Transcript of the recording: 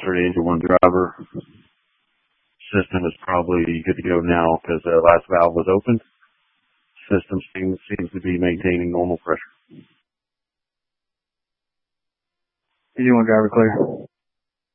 30 engine one driver. System is probably good to go now because the last valve was open. System seems to be maintaining normal pressure. Engine one driver clear.